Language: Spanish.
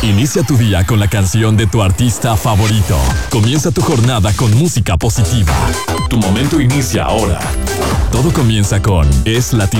Inicia tu día con la canción de tu artista favorito. Comienza tu jornada con música positiva. Tu momento inicia ahora. Todo comienza con Es Latino.